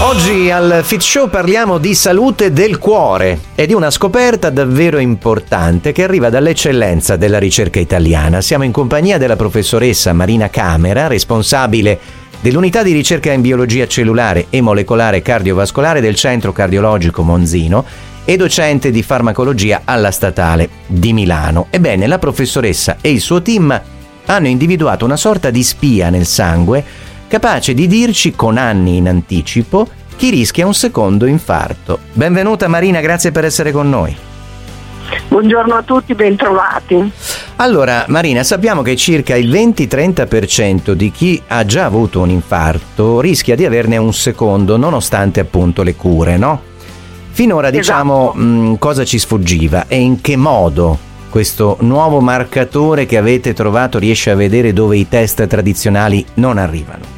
Oggi al Fit Show parliamo di salute del cuore e di una scoperta davvero importante che arriva dall'eccellenza della ricerca italiana. Siamo in compagnia della professoressa Marina Camera, responsabile dell'unità di ricerca in biologia cellulare e molecolare cardiovascolare del Centro Cardiologico Monzino e docente di farmacologia alla Statale di Milano. Ebbene, la professoressa e il suo team hanno individuato una sorta di spia nel sangue capace di dirci con anni in anticipo chi rischia un secondo infarto. Benvenuta Marina, grazie per essere con noi. Buongiorno a tutti, bentrovati. Allora Marina, sappiamo che circa il 20-30% di chi ha già avuto un infarto rischia di averne un secondo, nonostante appunto le cure, no? Finora diciamo cosa ci sfuggiva e in che modo questo nuovo marcatore che avete trovato riesce a vedere dove i test tradizionali non arrivano?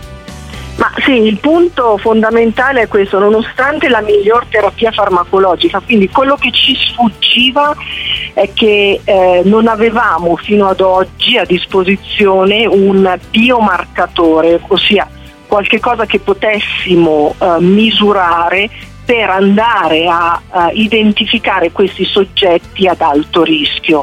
Ma sì, il punto fondamentale è questo: nonostante la miglior terapia farmacologica, quindi quello che ci sfuggiva è che non avevamo fino ad oggi a disposizione un biomarcatore, ossia qualche cosa che potessimo misurare per andare a identificare questi soggetti ad alto rischio.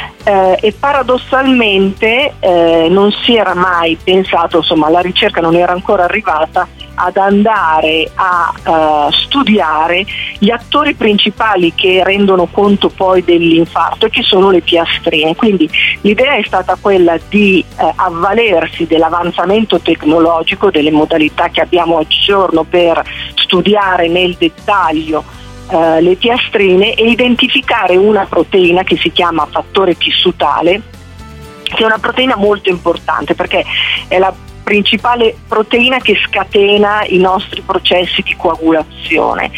E paradossalmente non si era mai pensato, insomma la ricerca non era ancora arrivata ad andare a studiare gli attori principali che rendono conto poi dell'infarto e che sono le piastrine. Quindi l'idea è stata quella di avvalersi dell'avanzamento tecnologico, delle modalità che abbiamo oggigiorno per studiare nel dettaglio le piastrine e identificare una proteina che si chiama fattore tissutale, che è una proteina molto importante perché è la principale proteina che scatena i nostri processi di coagulazione.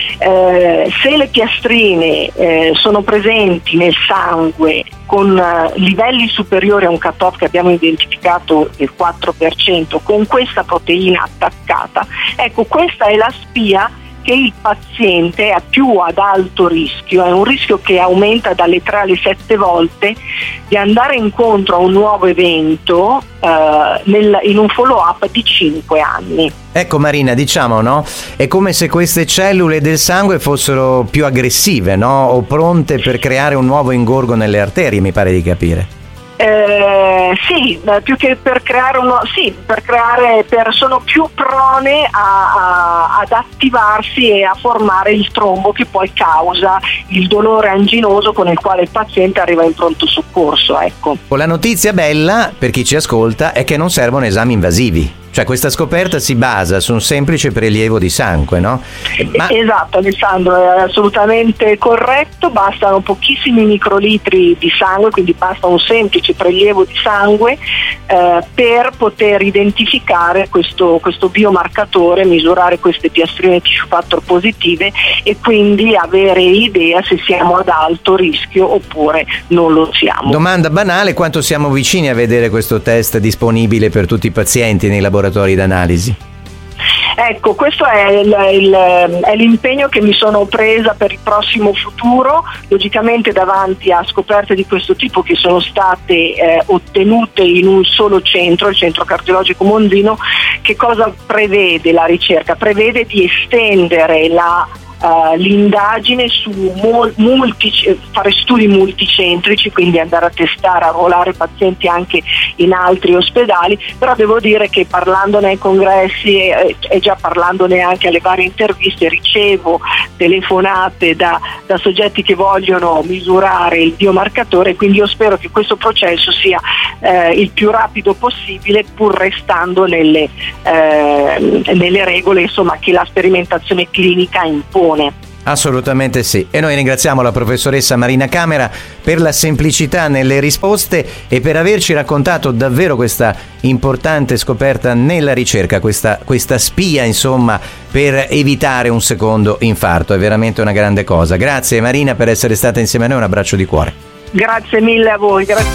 Se le piastrine sono presenti nel sangue con livelli superiori a un cut-off che abbiamo identificato del 4%, con questa proteina attaccata, ecco, questa è la spia che il paziente ha più ad alto rischio, è un rischio che aumenta dalle 3 alle 7 volte di andare incontro a un nuovo evento in un follow-up di 5 anni. Ecco Marina, diciamo, no? È come se queste cellule del sangue fossero più aggressive, no? O pronte per creare un nuovo ingorgo nelle arterie, mi pare di capire. Sì, più che per creare sono più prone ad attivarsi e a formare il trombo che poi causa il dolore anginoso con il quale il paziente arriva in pronto soccorso, ecco. La notizia bella per chi ci ascolta è che non servono esami invasivi. Cioè questa scoperta si basa su un semplice prelievo di sangue, no? Esatto Alessandro, è assolutamente corretto, bastano pochissimi microlitri di sangue, quindi basta un semplice prelievo di sangue per poter identificare questo biomarcatore, misurare queste piastrine tissue factor positive e quindi avere idea se siamo ad alto rischio oppure non lo siamo. Domanda banale: quanto siamo vicini a vedere questo test disponibile per tutti i pazienti nei laboratori d'analisi? Ecco, questo è l'impegno che mi sono presa per il prossimo futuro, logicamente davanti a scoperte di questo tipo che sono state ottenute in un solo centro, il Centro Cardiologico Monzino. Che cosa prevede la ricerca? Prevede di estendere l'indagine su fare studi multicentrici, quindi andare a testare, a ruolare pazienti anche in altri ospedali, però devo dire che parlandone ai congressi e già parlandone anche alle varie interviste ricevo telefonate da soggetti che vogliono misurare il biomarcatore, quindi io spero che questo processo sia il più rapido possibile, pur restando nelle regole, insomma, che la sperimentazione clinica impone. Assolutamente sì, e noi ringraziamo la professoressa Marina Camera per la semplicità nelle risposte e per averci raccontato davvero questa importante scoperta nella ricerca, questa spia insomma per evitare un secondo infarto. È veramente una grande cosa. Grazie Marina per essere stata insieme a noi, un abbraccio di cuore. Grazie mille a voi.